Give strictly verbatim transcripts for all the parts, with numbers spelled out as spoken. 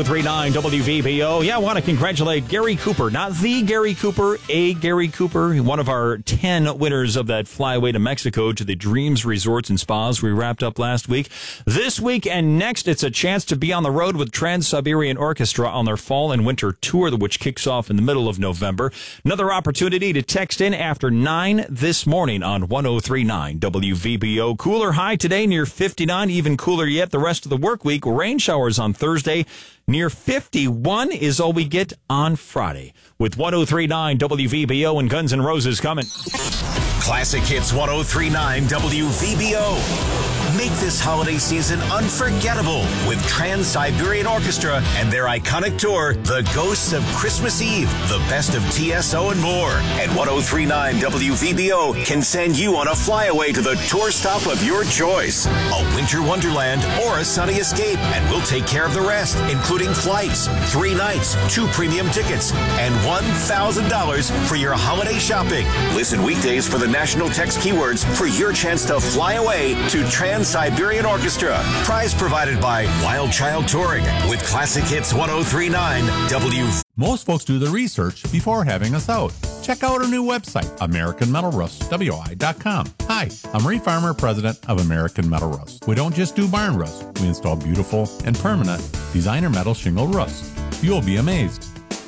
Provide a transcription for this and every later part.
oh three point nine W V B O. Yeah, I want to congratulate Gary Cooper, not the Gary Cooper, a Gary Cooper, one of our ten winners of that flyaway to Mexico to the Dreams Resorts and Spas we wrapped up last week. This week and next, it's a chance to be on the road with Trans-Siberian Orchestra on their fall and winter tour, which kicks off in the middle of November. Another opportunity to text in after nine this morning on one oh three point nine W V B O. Cooler high today near fifty-nine, even cooler yet the rest of the work week. Rain showers on Thursday. Near fifty-one is all we get on Friday. With one oh three point nine W V B O and Guns N' Roses coming. Classic Hits one oh three point nine W V B O. Make this holiday season unforgettable with Trans-Siberian Orchestra and their iconic tour, The Ghosts of Christmas Eve, the best of T S O and more. And one oh three point nine W V B O can send you on a flyaway to the tour stop of your choice. A winter wonderland or a sunny escape, and we'll take care of the rest, including flights, three nights, two premium tickets, and one thousand dollars for your holiday shopping. Listen weekdays for the national text keywords for your chance to fly away to Trans-Siberian Orchestra. Prize provided by Wild Child Touring with Classic Hits one oh three point nine W. Most folks do the research before having us out. Check out our new website, American Metal Rust W I dot com. Hi, I'm Ray Farmer, president of American Metal Rust. We don't just do barn rust. We install beautiful and permanent designer metal shingle rust. You'll be amazed.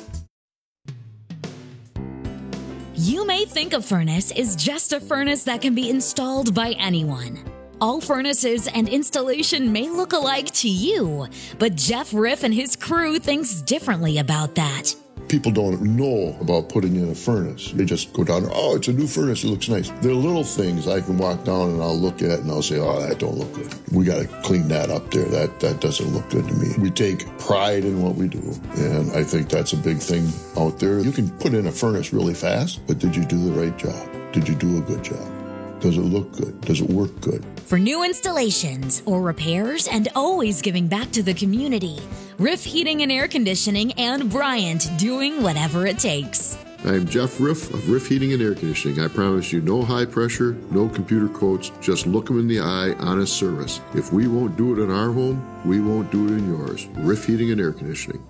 You may think a furnace is just a furnace that can be installed by anyone. All furnaces and installation may look alike to you, but Jeff Riff and his crew thinks differently about that. People don't know about putting in a furnace. They just go down there, oh, it's a new furnace, it looks nice. There are little things I can walk down and I'll look at and I'll say, oh, that don't look good. We got to clean that up there. That, that doesn't look good to me. We take pride in what we do, and I think that's a big thing out there. You can put in a furnace really fast, but did you do the right job? Did you do a good job? Does it look good? Does it work good? For new installations or repairs and always giving back to the community, Riff Heating and Air Conditioning and Bryant doing whatever it takes. I'm Jeff Riff of Riff Heating and Air Conditioning. I promise you no high pressure, no computer quotes, just look them in the eye, honest service. If we won't do it in our home, we won't do it in yours. Riff Heating and Air Conditioning.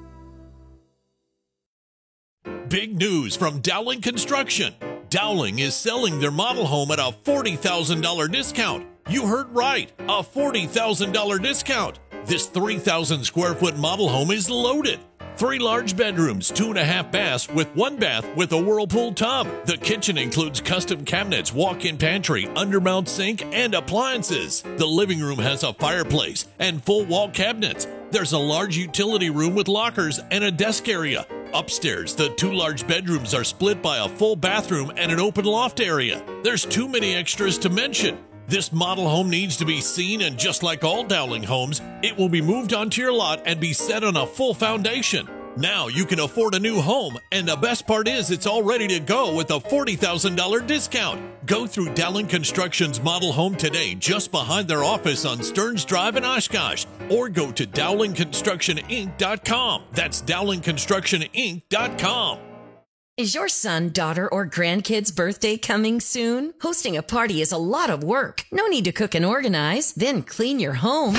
Big news from Dowling Construction. Dowling is selling their model home at a forty thousand dollars discount. You heard right, a forty thousand dollars discount. This three thousand square foot model home is loaded. Three large bedrooms, two and a half baths with one bath with a Whirlpool tub. The kitchen includes custom cabinets, walk-in pantry, undermount sink, and appliances. The living room has a fireplace and full wall cabinets. There's a large utility room with lockers and a desk area. Upstairs, the two large bedrooms are split by a full bathroom and an open loft area. There's too many extras to mention. This model home needs to be seen, and just like all Dowling homes, it will be moved onto your lot and be set on a full foundation. Now you can afford a new home, and the best part is it's all ready to go with a forty thousand dollars discount. Go through Dowling Construction's model home today just behind their office on Stearns Drive in Oshkosh, or go to Dowling Construction Inc dot com. That's Dowling Construction Inc dot com. Is your son, daughter, or grandkid's birthday coming soon? Hosting a party is a lot of work. No need to cook and organize, then clean your home.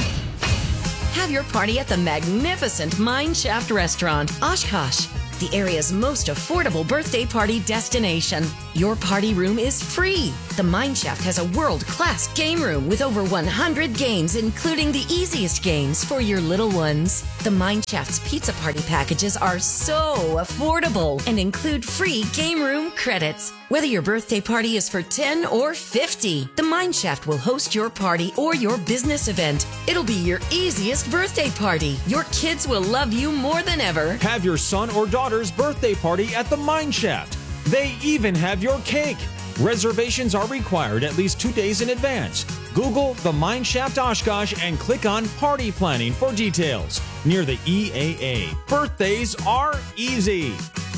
Have your party at the magnificent Mine Shaft Restaurant, Oshkosh, the area's most affordable birthday party destination. Your party room is free. The Mine Shaft has a world-class game room with over one hundred games, including the easiest games for your little ones. The Mine Shaft's pizza party packages are so affordable and include free game room credits. Whether your birthday party is for ten or fifty, the Mine Shaft will host your party or your business event. It'll be your easiest birthday party. Your kids will love you more than ever. Have your son or daughter's birthday party at the Mine Shaft. They even have your cake. Reservations are required at least two days in advance. Google the Mine Shaft Oshkosh and click on Party Planning for details. Near the E A A. Birthdays are easy.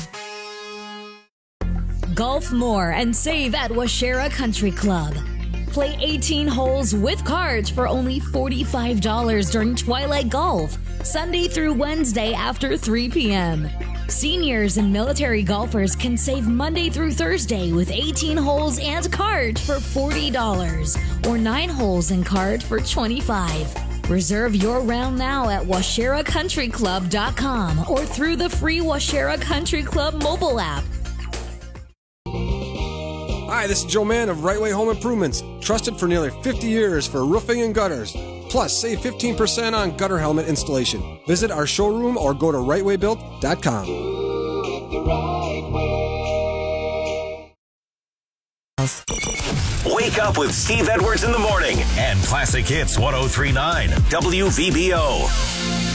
Golf more and save at Washera Country Club. Play eighteen holes with cards for only forty-five dollars during Twilight Golf, Sunday through Wednesday after three p.m. Seniors and military golfers can save Monday through Thursday with eighteen holes and cards for forty dollars or nine holes and card for twenty-five dollars. Reserve your round now at washera country club dot com or through the free Washera Country Club mobile app. Hi, this is Joe Mann of Right Way Home Improvements, trusted for nearly fifty years for roofing and gutters. Plus, save fifteen percent on gutter helmet installation. Visit our showroom or go to right way built dot com. Wake up with Steve Edwards in the morning and Classic Hits ten thirty-nine W V B O.